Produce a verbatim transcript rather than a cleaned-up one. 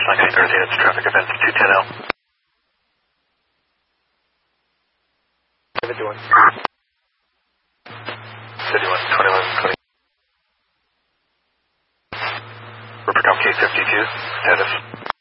Lexington Earth Units, traffic event two ten L. fifty-one. fifty-one, twenty-one, twenty. Rupert K fifty-two, status.